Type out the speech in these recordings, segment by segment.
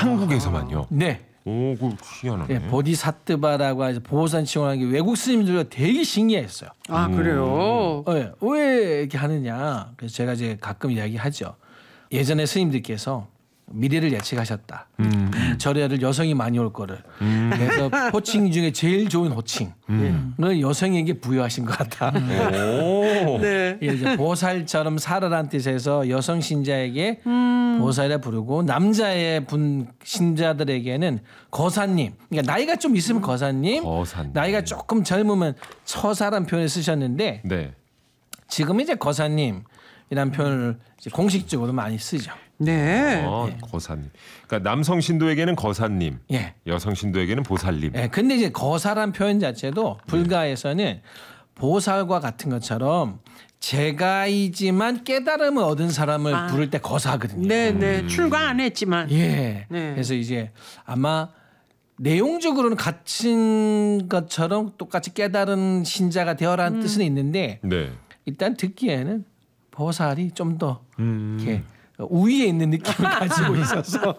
한국에서만요? 네. 오, 그 희한하네. 네, 보디사트바라고 해서 보호산 칭호하는 게 외국 스님들도 되게 신기했어요. 아, 그래요? 네, 왜 이렇게 하느냐. 그래서 제가 이제 가끔 이야기하죠. 예전에 스님들께서 미래를 예측하셨다. 절에를 여성이 많이 올 거를. 그래서 호칭 중에 제일 좋은 호칭을 여성에게 부여하신 것 같다. 오. 네. 이제 보살처럼 살아란 뜻에서 여성 신자에게 보살이라 부르고 남자의 분 신자들에게는 거사님. 그러니까 나이가 좀 있으면 거사님, 나이가 조금 젊으면 처사란 표현을 쓰셨는데 네. 지금 이제 거사님이란 표현을 이제 공식적으로 많이 쓰죠. 네. 거사님. 그러니까 남성 신도에게는 거사님, 예. 여성 신도에게는 보살님. 예. 근데 이제 거사란 표현 자체도 불가에서는 보살과 같은 것처럼 제가이지만 깨달음을 얻은 사람을 부를 때 거사거든요. 네. 출가 안 했지만. 예. 네. 그래서 이제 아마 내용적으로는 같은 것처럼 똑같이 깨달은 신자가 되어라는 뜻은 있는데 네. 일단 듣기에는 보살이 좀 더 이렇게 우위에 있는 느낌을 가지고 있어서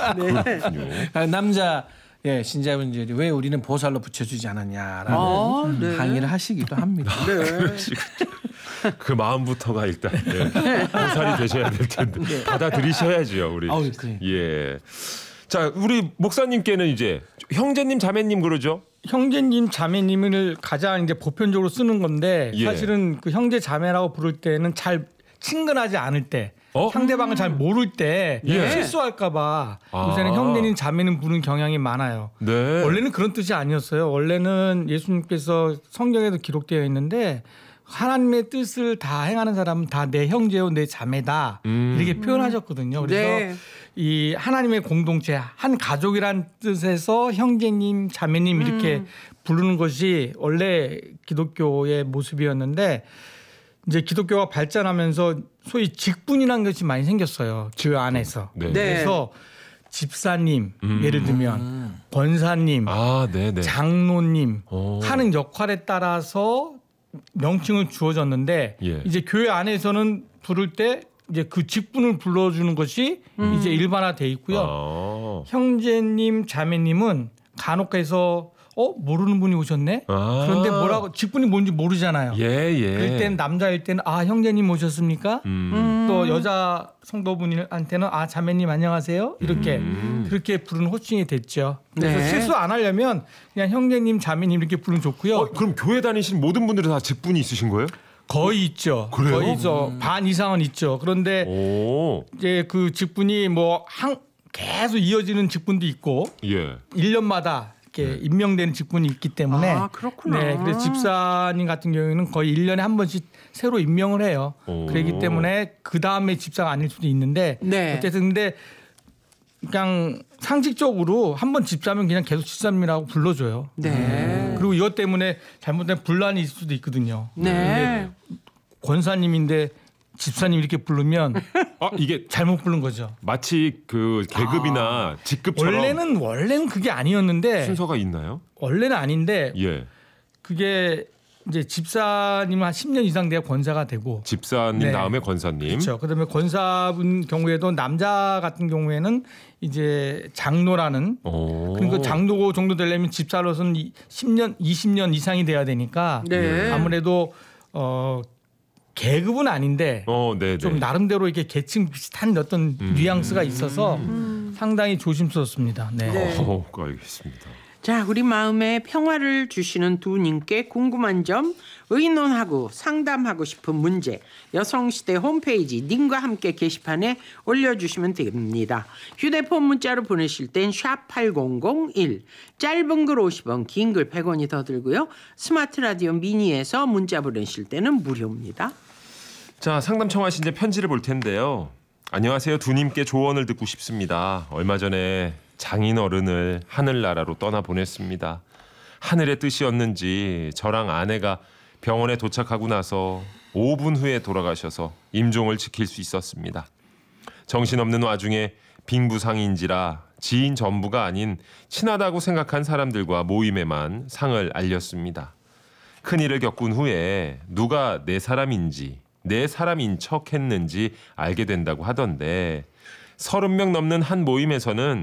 남자 신자분들이 왜 우리는 보살로 붙여주지 않았냐라는 항의를 하시기도 합니다. 그 마음부터가 일단 보살이 되셔야 될 텐데 받아들이셔야죠, 우리. 그래. 예. 자, 우리 목사님께는 이제 형제님, 자매님 그러죠? 형제님, 자매님을 가장 이제 보편적으로 쓰는 건데 사실은 그 형제, 자매라고 부를 때는 잘 친근하지 않을 때, 상대방을 잘 모를 때 실수할까봐 요새는 형제님, 자매님 부르는 경향이 많아요. 네. 원래는 그런 뜻이 아니었어요. 원래는 예수님께서 성경에도 기록되어 있는데 하나님의 뜻을 다 행하는 사람은 다 내 형제요, 내 자매다 이렇게 표현하셨거든요. 그래서 이 하나님의 공동체, 한 가족이란 뜻에서 형제님, 자매님 이렇게 부르는 것이 원래 기독교의 모습이었는데 이제 기독교가 발전하면서 소위 직분이라는 것이 많이 생겼어요. 그 안에서. 네. 그래서 집사님, 예를 들면 권사님, 장로님 하는 역할에 따라서 명칭을 주어졌는데 이제 교회 안에서는 부를 때 이제 그 직분을 불러주는 것이 이제 일반화돼 있고요. 형제님, 자매님은 간혹해서 모르는 분이 오셨네. 그런데 뭐라고 직분이 뭔지 모르잖아요. 그럴 땐 남자일 때는 형제님 오셨습니까? 또 여자 성도분한테는 자매님 안녕하세요. 이렇게 그렇게 부르는 호칭이 됐죠. 그래서 실수 안 하려면 그냥 형제님, 자매님 이렇게 부르면 좋고요. 그럼 교회 다니신 모든 분들이 다 직분이 있으신 거예요? 거의 있죠. 그래요? 거의 반 이상은 있죠. 그런데 이제 그 직분이 계속 이어지는 직분도 있고 1년마다 이렇게 임명되는 직분이 있기 때문에 그렇구나. 네, 그래서 집사님 같은 경우에는 거의 1년에 한 번씩 새로 임명을 해요. 그렇기 때문에 그 다음에 집사가 아닐 수도 있는데 어쨌든 근데 그냥 상식적으로 한 번 집사면 그냥 계속 집사님이라고 불러줘요. 그리고 이것 때문에 잘못된 분란이 있을 수도 있거든요. 권사님인데 집사님 이렇게 부르면 이게 잘못 부른 거죠. 마치 그 계급이나 직급처럼 원래는 그게 아니었는데 순서가 있나요? 원래는 아닌데 그게 이제 집사님은 한 10년 이상 돼야 권사가 되고 집사님 다음에 권사님. 그렇죠. 그다음에 권사분 경우에도 남자 같은 경우에는 이제 장로라는 그러니까 장로 정도 되려면 집사로서는 10년, 20년 이상이 돼야 되니까 아무래도 계급은 아닌데 좀 나름대로 이렇게 계층 비슷한 어떤 뉘앙스가 있어서 상당히 조심스럽습니다. 알겠습니다. 자, 우리 마음에 평화를 주시는 두 님께 궁금한 점, 의논하고 상담하고 싶은 문제, 여성시대 홈페이지 님과 함께 게시판에 올려주시면 됩니다. 휴대폰 문자로 보내실 땐 샵8001, 짧은 글 50원, 긴 글 100원이 더 들고요. 스마트 라디오 미니에서 문자 보내실 때는 무료입니다. 자, 상담 청하신 이제 편지를 볼 텐데요. 안녕하세요. 두 님께 조언을 듣고 싶습니다. 얼마 전에 장인 어른을 하늘나라로 떠나보냈습니다. 하늘의 뜻이었는지 저랑 아내가 병원에 도착하고 나서 5분 후에 돌아가셔서 임종을 지킬 수 있었습니다. 정신없는 와중에 빙부상인지라 지인 전부가 아닌 친하다고 생각한 사람들과 모임에만 상을 알렸습니다. 큰일을 겪은 후에 누가 내 사람인지 내 사람인 척 했는지 알게 된다고 하던데 30명 넘는 한 모임에서는